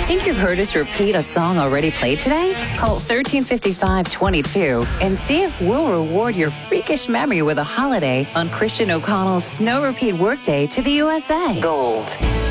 Think you've heard us repeat a song already played today? Call 1355-22 and see if we'll reward your freakish memory with a holiday on Christian O'Connell's Snow Repeat Workday to the USA. Gold.